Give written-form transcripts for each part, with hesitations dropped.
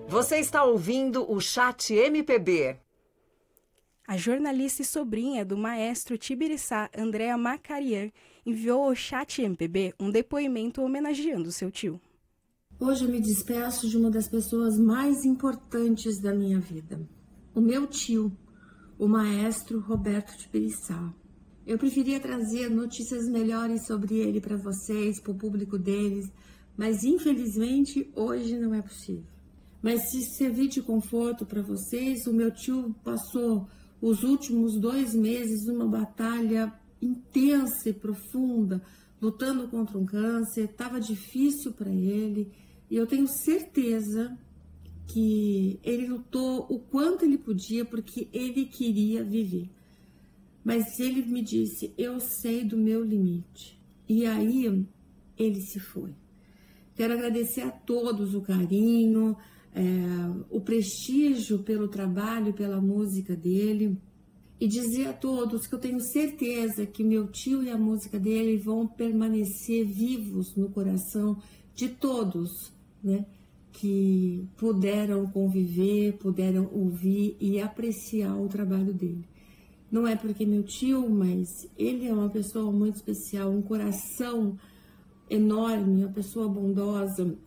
Você está ouvindo o Chat MPB. A jornalista e sobrinha do maestro Tibiriçá, Andréa Macarian, enviou ao Chat MPB um depoimento homenageando seu tio. Hoje eu me despeço de uma das pessoas mais importantes da minha vida. O meu tio, o maestro Roberto Tibiriçá. Eu preferia trazer notícias melhores sobre ele para vocês, para o público deles, mas infelizmente hoje não é possível. Mas se servir de conforto para vocês, o meu tio passou os últimos 2 meses numa batalha intensa e profunda, lutando contra um câncer. Estava difícil para ele e eu tenho certeza que ele lutou o quanto ele podia porque ele queria viver. Mas ele me disse, eu sei do meu limite. E aí ele se foi. Quero agradecer a todos o carinho, o prestígio pelo trabalho, pela música dele. E dizer a todos que eu tenho certeza que meu tio e a música dele vão permanecer vivos no coração de todos, né? Que puderam conviver, puderam ouvir e apreciar o trabalho dele. Não é porque meu tio, mas ele é uma pessoa muito especial, um coração enorme, uma pessoa bondosa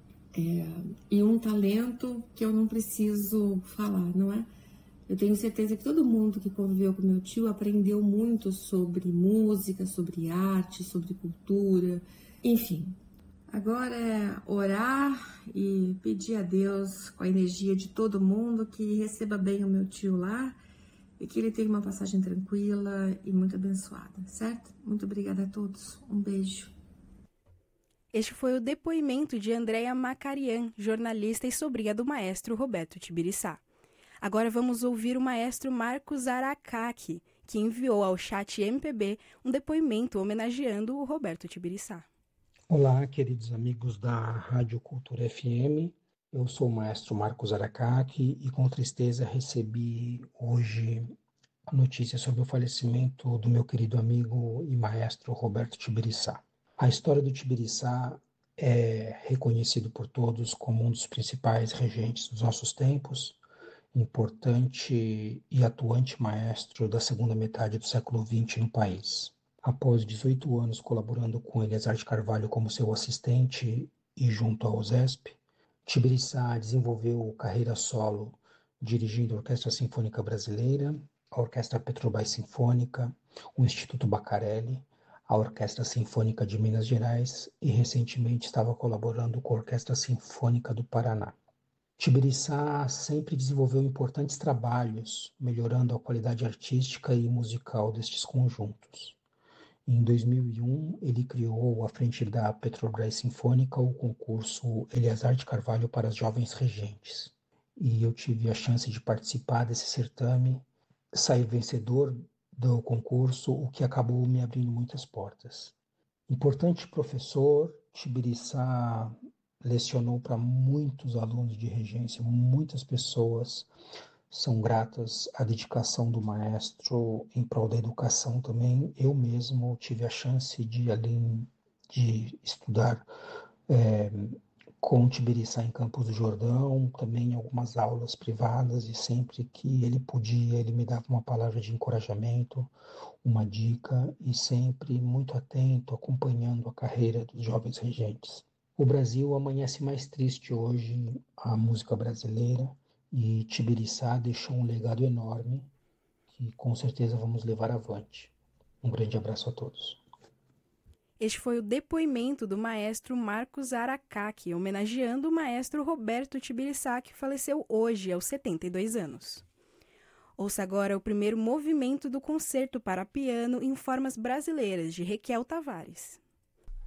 e um talento que eu não preciso falar, não é? Eu tenho certeza que todo mundo que conviveu com meu tio aprendeu muito sobre música, sobre arte, sobre cultura, enfim. Agora é orar e pedir a Deus, com a energia de todo mundo, que receba bem o meu tio lá e que ele tenha uma passagem tranquila e muito abençoada, certo? Muito obrigada a todos. Um beijo. Este foi o depoimento de Andréa Macarian, jornalista e sobrinha do maestro Roberto Tibiriçá. Agora vamos ouvir o maestro Marcos Aracaki, que enviou ao Chat MPB um depoimento homenageando o Roberto Tibiriçá. Olá, queridos amigos da Rádio Cultura FM. Eu sou o maestro Marcos Aracaki e com tristeza recebi hoje a notícia sobre o falecimento do meu querido amigo e maestro Roberto Tibiriçá. A história do Tibiriçá é reconhecido por todos como um dos principais regentes dos nossos tempos, importante e atuante maestro da segunda metade do século XX no país. Após 18 anos colaborando com Eleazar de Carvalho como seu assistente e junto ao OSESP, Tibiriçá desenvolveu carreira solo dirigindo a Orquestra Sinfônica Brasileira, a Orquestra Petrobras Sinfônica, o Instituto Bacarelli, a Orquestra Sinfônica de Minas Gerais e recentemente estava colaborando com a Orquestra Sinfônica do Paraná. Tibiriçá sempre desenvolveu importantes trabalhos, melhorando a qualidade artística e musical destes conjuntos. Em 2001, ele criou, à frente da Petrobras Sinfônica, o concurso Eleazar de Carvalho para as Jovens Regentes. E eu tive a chance de participar desse certame, sair vencedor do concurso, o que acabou me abrindo muitas portas. Importante professor, Tibiriçá lecionou para muitos alunos de regência, muitas pessoas são gratas à dedicação do maestro em prol da educação também. Eu mesmo tive a chance de, além de estudar com Tibiriçá em Campos do Jordão, também algumas aulas privadas, e sempre que ele podia, ele me dava uma palavra de encorajamento, uma dica, e sempre muito atento, acompanhando a carreira dos jovens regentes. O Brasil amanhece mais triste hoje, a música brasileira, e Tibiriçá deixou um legado enorme que com certeza vamos levar avante. Um grande abraço a todos. Este foi o depoimento do maestro Marcos Aracaki, homenageando o maestro Roberto Tibiriçá, que faleceu hoje aos 72 anos. Ouça agora o primeiro movimento do concerto para piano em formas brasileiras, de Requiel Tavares.